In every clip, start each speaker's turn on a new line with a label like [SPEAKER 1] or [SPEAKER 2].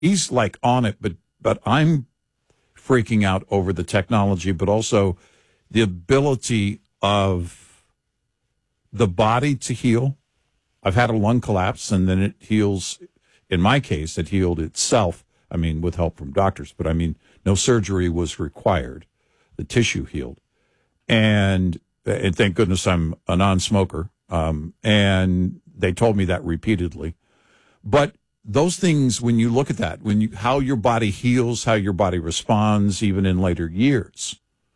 [SPEAKER 1] he's like on it, but I'm freaking out over the technology, but also the ability of the body to heal. I've had a lung collapse, and then it heals. In my case, it healed itself. I mean, with help from doctors, but I mean, no surgery was required. The tissue healed. And thank goodness I'm a non-smoker. And they told me that repeatedly. But those things, when you look at that, how your body heals, how your body responds, even in later years,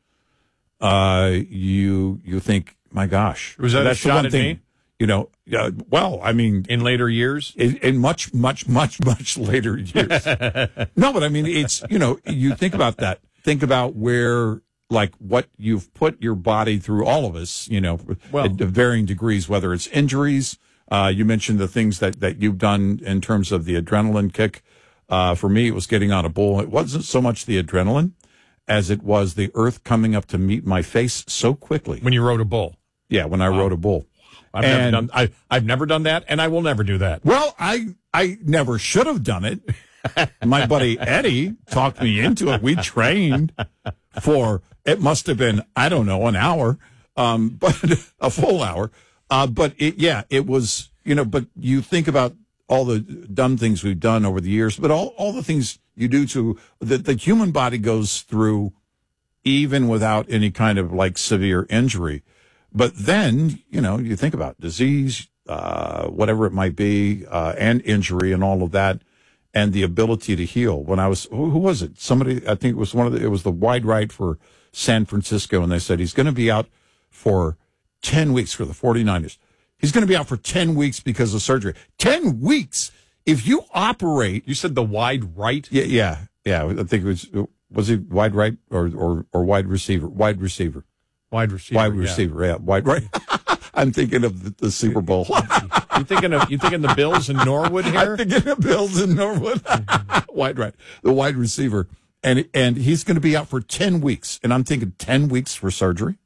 [SPEAKER 1] you think, my gosh,
[SPEAKER 2] was that a shot at me?
[SPEAKER 1] You know, well, I mean,
[SPEAKER 2] in later years,
[SPEAKER 1] in much later years. No, but I mean, it's, you know, you think about that. Think about where, like, what you've put your body through, all of us, you know, at varying degrees, whether it's injuries. You mentioned the things that you've done in terms of the adrenaline kick. For me, it was getting on a bull. It wasn't so much the adrenaline as it was the earth coming up to meet my face so quickly.
[SPEAKER 2] When you rode a bull?
[SPEAKER 1] Yeah, when I rode a bull.
[SPEAKER 2] I've never done that, and I will never do that.
[SPEAKER 1] Well, I never should have done it. My buddy Eddie talked me into it. We trained for, it must have been, I don't know, an hour, but a full hour. But it was, you know, but you think about all the dumb things we've done over the years, but all the things you do to the human body goes through even without any kind of like severe injury. But then, you know, you think about disease, whatever it might be, and injury and all of that, and the ability to heal. When I was, who was it? Somebody, I think it was it was the wide right for San Francisco, and they said he's going to be out for 10 weeks for the 49ers. He's going to be out for 10 weeks because of surgery. 10 weeks? If you operate...
[SPEAKER 2] You said the wide right?
[SPEAKER 1] Yeah. I think it was he wide right or wide receiver? Wide receiver.
[SPEAKER 2] Wide receiver,
[SPEAKER 1] yeah. Wide right. I'm thinking of the Super Bowl.
[SPEAKER 2] You thinking the Bills in Norwood here?
[SPEAKER 1] I'm thinking of Bills in Norwood. Wide right. The wide receiver. And he's going to be out for 10 weeks. And I'm thinking 10 weeks for surgery?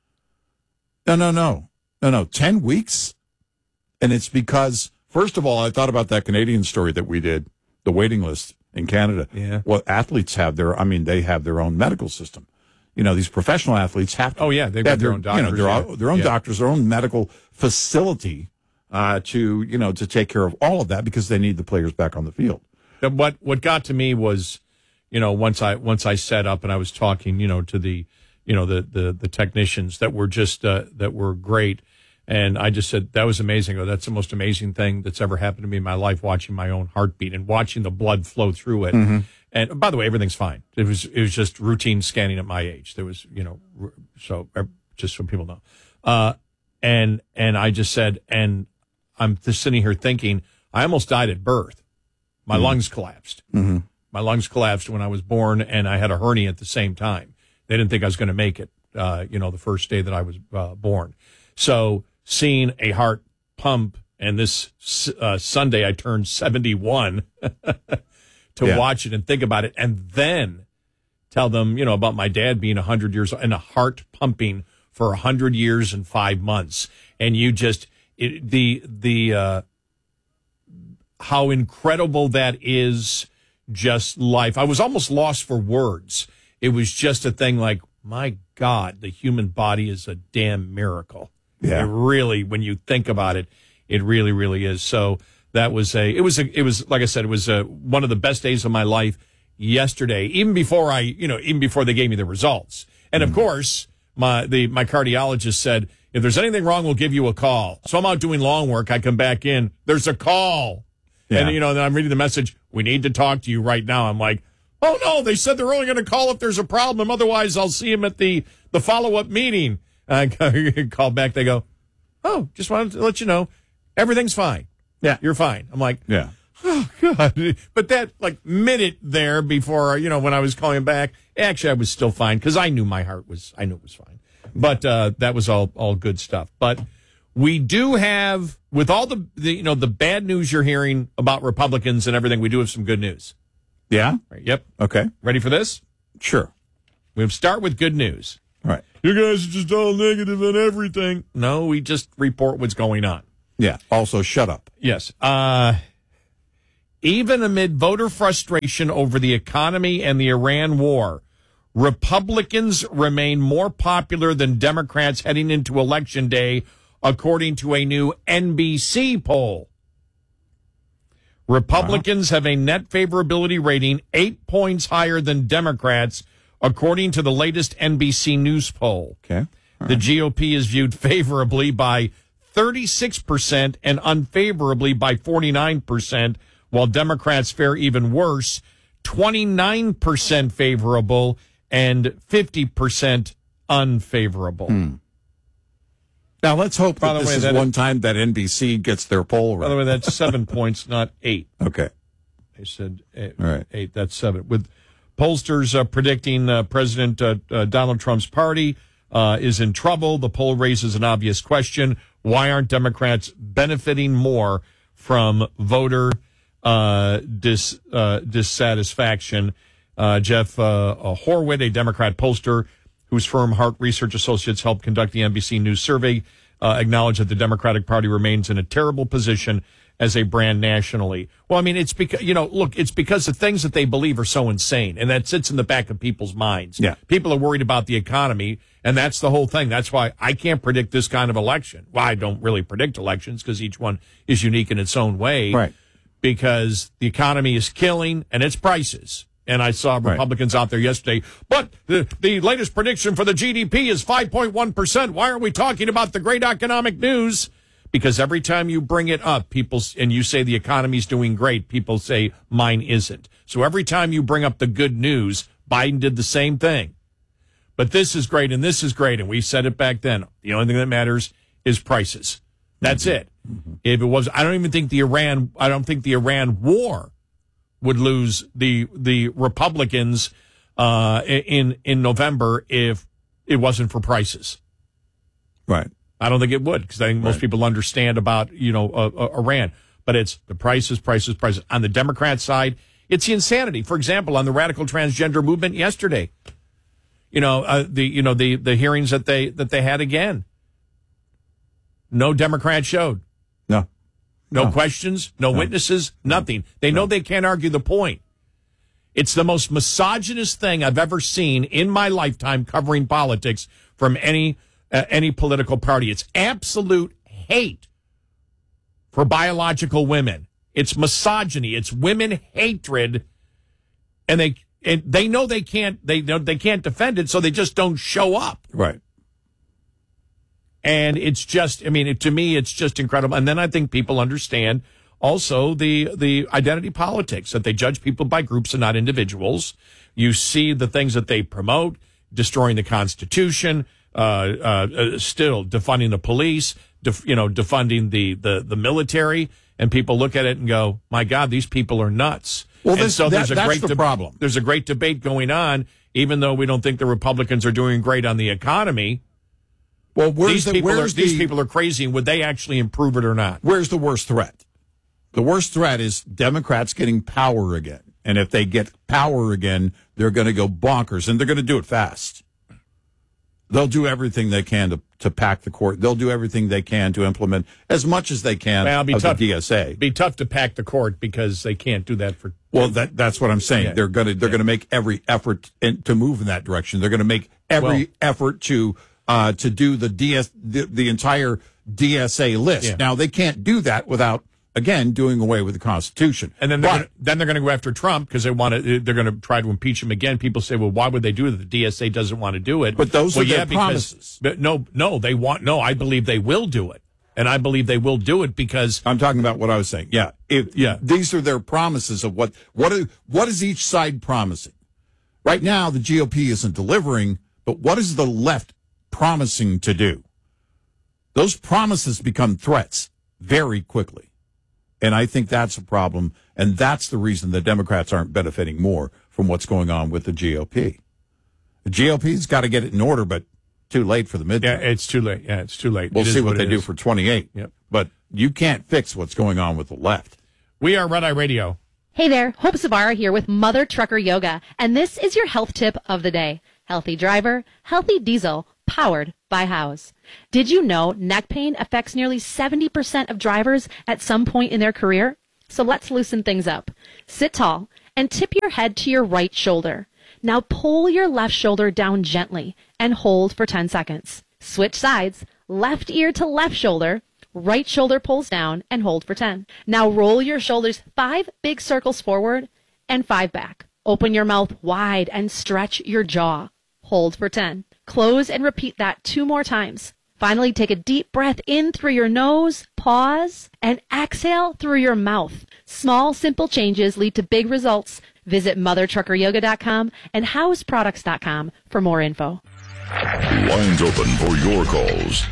[SPEAKER 1] No. 10 weeks? And it's because, first of all, I thought about that Canadian story that we did, the waiting list in Canada.
[SPEAKER 2] Yeah.
[SPEAKER 1] Well, athletes they have their own medical system. You know, these professional athletes have to.
[SPEAKER 2] Oh, yeah, they've got their own doctors.
[SPEAKER 1] You know, their own doctors, their own medical facility to take care of all of that because they need the players back on the field.
[SPEAKER 2] What got to me was, you know, once I set up and I was talking, you know, to the technicians that were just that were great, and I just said that was amazing. Oh, that's the most amazing thing that's ever happened to me in my life, watching my own heartbeat and watching the blood flow through it.
[SPEAKER 1] Mm-hmm.
[SPEAKER 2] And by the way, everything's fine. It was just routine scanning at my age. There was, you know, so just so people know. And I just said, and I'm just sitting here thinking, I almost died at birth. My lungs collapsed.
[SPEAKER 1] Mm-hmm.
[SPEAKER 2] My lungs collapsed when I was born, and I had a hernia at the same time. They didn't think I was going to make it, the first day that I was born. So seeing a heart pump, and this Sunday I turned 71, to watch it and think about it, and then tell them, you know, about my dad being 100 years old and a heart pumping for 100 years and 5 months. And you just, how incredible that is, just life. I was almost lost for words. It was just a thing like, my God, the human body is a damn miracle.
[SPEAKER 1] Yeah.
[SPEAKER 2] It really, when you think about it, it really, really is. So that was it was like I said, it was one of the best days of my life yesterday, even before they gave me the results. And of course, my cardiologist said, if there's anything wrong, we'll give you a call. So I'm out doing lawn work. I come back in, there's a call. Yeah. And, then I'm reading the message, we need to talk to you right now. I'm like, oh, no, they said they're only going to call if there's a problem. Otherwise, I'll see him at the follow-up meeting. I call back. They go, oh, just wanted to let you know, everything's fine. Yeah, you're fine. I'm like,
[SPEAKER 1] yeah.
[SPEAKER 2] Oh, God. But that, minute there before, when I was calling back, actually, I was still fine because I knew it was fine. But that was all good stuff. But we do have, with all the bad news you're hearing about Republicans and everything, we do have some good news.
[SPEAKER 1] Yeah?
[SPEAKER 2] Right, yep.
[SPEAKER 1] Okay.
[SPEAKER 2] Ready for this?
[SPEAKER 1] Sure.
[SPEAKER 2] We'll start with good news.
[SPEAKER 1] All right.
[SPEAKER 2] You guys are just all negative on everything. No, we just report what's going on.
[SPEAKER 1] Yeah. Also, shut up.
[SPEAKER 2] Yes. Even amid voter frustration over the economy and the Iran war, Republicans remain more popular than Democrats heading into Election Day, according to a new NBC poll. Republicans have a net favorability rating 8 points higher than Democrats, according to the latest NBC News poll.
[SPEAKER 1] Okay.
[SPEAKER 2] The GOP is viewed favorably by 36% and unfavorably by 49%, while Democrats fare even worse, 29% favorable and 50% unfavorable.
[SPEAKER 1] Now, let's hope that this is one time that NBC gets their poll right.
[SPEAKER 2] By the way, that's 7 points, not 8.
[SPEAKER 1] Okay.
[SPEAKER 2] They said 8.
[SPEAKER 1] All right.
[SPEAKER 2] 8, that's 7. With pollsters predicting President Donald Trump's party is in trouble, the poll raises an obvious question. Why aren't Democrats benefiting more from voter dissatisfaction? Jeff Horwit, a Democrat pollster whose firm Hart Research Associates helped conduct the NBC News survey, acknowledged that the Democratic Party remains in a terrible position as a brand nationally. Well, I mean, it's because, it's because the things that they believe are so insane, and that sits in the back of people's minds.
[SPEAKER 1] Yeah.
[SPEAKER 2] People are worried about the economy, and that's the whole thing. That's why I can't predict this kind of election. Well, I don't really predict elections because each one is unique in its own way.
[SPEAKER 1] Right.
[SPEAKER 2] Because the economy is killing, and its prices. And I saw Republicans out there yesterday. But the latest prediction for the GDP is 5.1%. Why aren't we talking about the great economic news? Because every time you bring it up, and you say the economy's doing great, people say mine isn't. So every time you bring up the good news, Biden did the same thing. But this is great and this is great. And we said it back then. The only thing that matters is prices. That's it. If it was, I don't think the Iran war would lose the Republicans in November if it wasn't for prices.
[SPEAKER 1] Right.
[SPEAKER 2] I don't think it would, because I think most people understand about Iran. But it's the prices. On the Democrat side, it's the insanity. For example, on the radical transgender movement yesterday, the hearings that they had again, no Democrat showed. No questions, no witnesses, nothing. They know they can't argue the point. It's the most misogynist thing I've ever seen in my lifetime covering politics from any political party. It's absolute hate for biological women. It's misogyny. It's women hatred, and they know they can't defend it, so they just don't show up.
[SPEAKER 1] Right.
[SPEAKER 2] And it's just, to me, it's just incredible. And then I think people understand also the identity politics, that they judge people by groups and not individuals. You see the things that they promote, destroying the Constitution, still defunding the police, defunding the military. And people look at it and go, my God, these people are nuts.
[SPEAKER 1] Well, that's the problem.
[SPEAKER 2] There's a great debate going on, even though we don't think the Republicans are doing great on the economy.
[SPEAKER 1] Well,
[SPEAKER 2] these people are crazy, and would they actually improve it or not?
[SPEAKER 1] Where's the worst threat? The worst threat is Democrats getting power again. And if they get power again, they're going to go bonkers, and they're going to do it fast. They'll do everything they can to pack the court. They'll do everything they can to implement as much as they can of the DSA.
[SPEAKER 2] It'd be tough to pack the court because they can't do that for.
[SPEAKER 1] Well, that's what I'm saying. Yeah. They're going to make every effort to move in that direction. They're going to make every effort to do the entire DSA list. Yeah. Now, they can't do that without, again, doing away with the Constitution.
[SPEAKER 2] And then they're going to go after Trump because they're going to try to impeach him again. People say, well, why would they do it? The DSA doesn't want to do it.
[SPEAKER 1] But those are their promises.
[SPEAKER 2] I believe they will do it. And I believe they will do it because
[SPEAKER 1] I'm talking about what I was saying. Yeah. These are their promises of what is each side promising. Right now, the GOP isn't delivering, but what is the left promising to do? Those promises become threats very quickly. And I think that's a problem, and that's the reason the Democrats aren't benefiting more from what's going on with the GOP. The GOP's got to get it in order, but too late for the midterm.
[SPEAKER 2] Yeah, it's too late.
[SPEAKER 1] We'll see what they do for 28.
[SPEAKER 2] Yep.
[SPEAKER 1] But you can't fix what's going on with the left.
[SPEAKER 2] We are Red Eye Radio.
[SPEAKER 3] Hey there, Hope Savara here with Mother Trucker Yoga, and this is your health tip of the day. Healthy driver, healthy diesel, powered by House. Did you know neck pain affects nearly 70% of drivers at some point in their career? So let's loosen things up. Sit tall and tip your head to your right shoulder. Now pull your left shoulder down gently and hold for 10 seconds. Switch sides, left ear to left shoulder, right shoulder pulls down and hold for 10. Now roll your shoulders 5 big circles forward and 5 back. Open your mouth wide and stretch your jaw. Hold for 10. Close and repeat that 2 more times. Finally, take a deep breath in through your nose, pause, and exhale through your mouth. Small, simple changes lead to big results. Visit mothertruckeryoga.com and houseproducts.com for more info.
[SPEAKER 4] Lines open for your calls.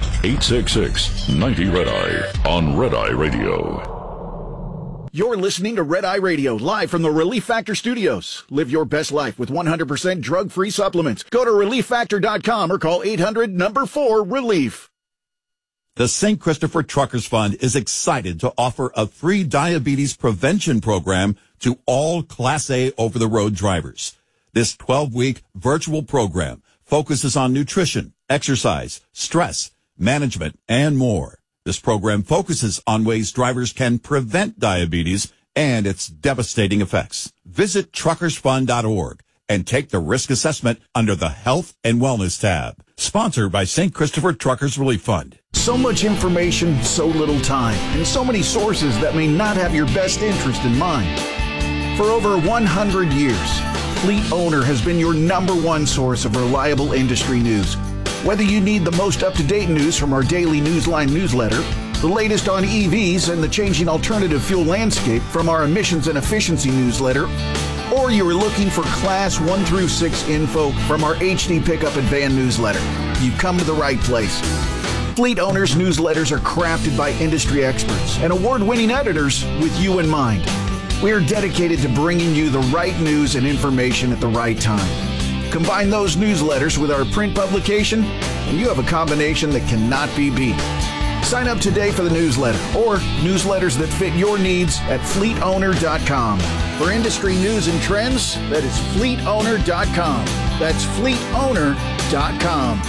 [SPEAKER 4] 866-90-RED-EYE on Red Eye Radio.
[SPEAKER 5] You're listening to Red Eye Radio, live from the Relief Factor Studios. Live your best life with 100% drug-free supplements. Go to ReliefFactor.com or call 800-4-RELIEF.
[SPEAKER 1] The St. Christopher Truckers Fund is excited to offer a free diabetes prevention program to all Class A over-the-road drivers. This 12-week virtual program focuses on nutrition, exercise, stress, management, and more. This program focuses on ways drivers can prevent diabetes and its devastating effects. Visit truckersfund.org and take the risk assessment under the Health and Wellness tab. Sponsored by St. Christopher Truckers Relief Fund.
[SPEAKER 5] So much information, so little time, and so many sources that may not have your best interest in mind. For over 100 years, Fleet Owner has been your #1 source of reliable industry news. Whether you need the most up-to-date news from our daily Newsline newsletter, the latest on EVs and the changing alternative fuel landscape from our emissions and efficiency newsletter, or you are looking for Class 1 through 6 info from our HD Pickup and Van newsletter, you've come to the right place. Fleet Owners newsletters are crafted by industry experts and award-winning editors with you in mind. We are dedicated to bringing you the right news and information at the right time. Combine those newsletters with our print publication, and you have a combination that cannot be beat. Sign up today for the newsletter or newsletters that fit your needs at fleetowner.com. For industry news and trends, that is fleetowner.com. That's fleetowner.com.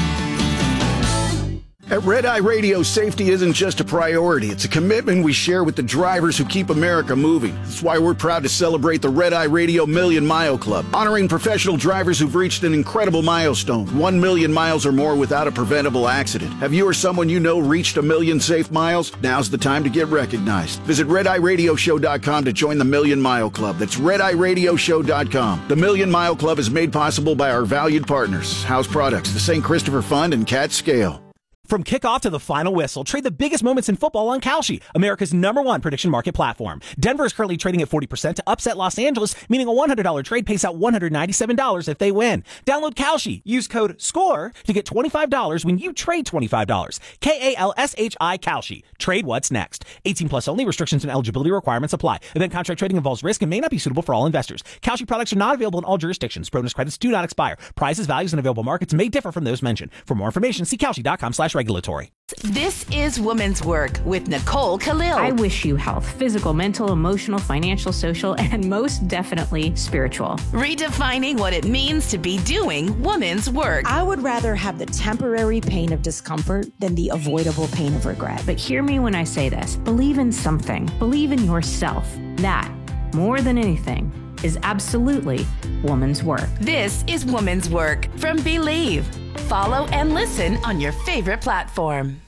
[SPEAKER 5] At Red Eye Radio, safety isn't just a priority. It's a commitment we share with the drivers who keep America moving. That's why we're proud to celebrate the Red Eye Radio Million Mile Club, honoring professional drivers who've reached an incredible milestone, 1 million miles or more without a preventable accident. Have you or someone you know reached 1 million safe miles? Now's the time to get recognized. Visit RedEyeRadioshow.com to join the Million Mile Club. That's RedEyeRadioshow.com. The Million Mile Club is made possible by our valued partners, House Products, the St. Christopher Fund, and Cat Scale.
[SPEAKER 6] From kickoff to the final whistle, trade the biggest moments in football on Kalshi, America's #1 prediction market platform. Denver is currently trading at 40% to upset Los Angeles, meaning a $100 trade pays out $197 if they win. Download Kalshi. Use code SCORE to get $25 when you trade $25. KALSHI Kalshi. Trade what's next. 18 plus only. Restrictions and eligibility requirements apply. Event contract trading involves risk and may not be suitable for all investors. Kalshi products are not available in all jurisdictions. Bonus credits do not expire. Prices, values, and available markets may differ from those mentioned. For more information, see Kalshi.com/regulatory.
[SPEAKER 7] This is Women's Work with Nicole Khalil.
[SPEAKER 8] I wish you health, physical, mental, emotional, financial, social, and most definitely spiritual.
[SPEAKER 7] Redefining what it means to be doing women's work.
[SPEAKER 9] I would rather have the temporary pain of discomfort than the avoidable pain of regret.
[SPEAKER 8] But hear me when I say this. Believe in something. Believe in yourself. That, more than anything, is absolutely woman's work.
[SPEAKER 7] This is Woman's Work from Believe. Follow and listen on your favorite platform.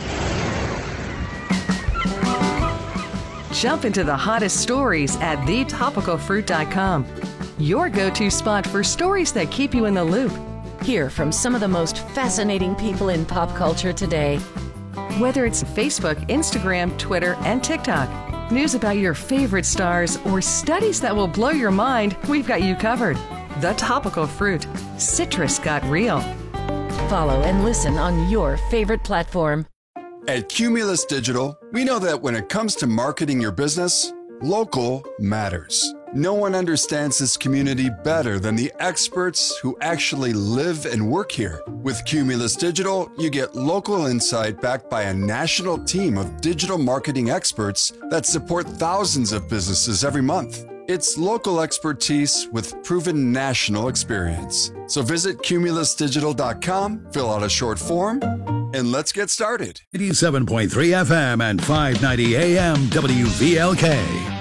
[SPEAKER 10] Jump into the hottest stories at thetopicalfruit.com. Your go-to spot for stories that keep you in the loop.
[SPEAKER 11] Hear from some of the most fascinating people in pop culture today.
[SPEAKER 10] Whether it's Facebook, Instagram, Twitter, and TikTok, news about your favorite stars, or studies that will blow your mind, we've got you covered. The Topical Fruit. Citrus got real.
[SPEAKER 11] Follow and listen on your favorite platform.
[SPEAKER 12] At Cumulus Digital, we know that when it comes to marketing your business, local matters. No one understands this community better than the experts who actually live and work here. With Cumulus Digital, you get local insight backed by a national team of digital marketing experts that support thousands of businesses every month. It's local expertise with proven national experience. So visit cumulusdigital.com, fill out a short form, and let's get started.
[SPEAKER 13] 87.3 FM and 590 AM WVLK.